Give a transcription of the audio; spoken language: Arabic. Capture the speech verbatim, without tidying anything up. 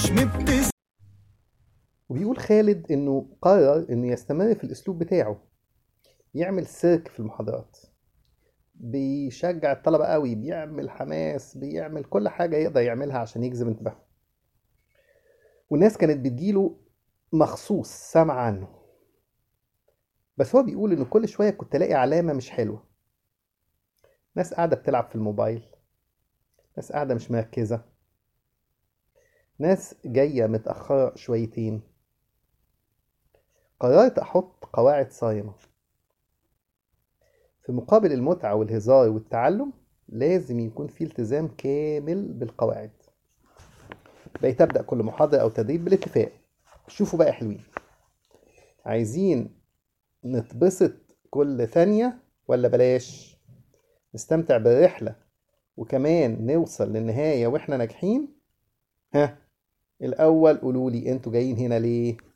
مش مبتسم. وبيقول خالد إنه قرر إنه يستمر في الأسلوب بتاعه، يعمل سيرك في المحاضرات، بيشجع الطلبة قوي، بيعمل حماس، بيعمل كل حاجة يقدر يعملها عشان يجذب انتباههم. والناس كانت بتجيله مخصوص سامع عنه. بس هو بيقول إنه كل شوية كنت ألاقي علامة مش حلوة. ناس قاعدة بتلعب في الموبايل، ناس قاعدة مش مركزة، ناس جاية متأخرة شويتين. قررت أحط قواعد صارمة. في مقابل المتعة والهزار والتعلم لازم يكون في التزام كامل بالقواعد. بقيت أبدأ كل محاضرة أو تدريب بالاتفاق. شوفوا بقى حلوين، عايزين نتبسط كل ثانية ولا بلاش نستمتع بالرحلة وكمان نوصل للنهاية وإحنا ناجحين؟ ها، الأول قولولي أنتوا جايين هنا ليه؟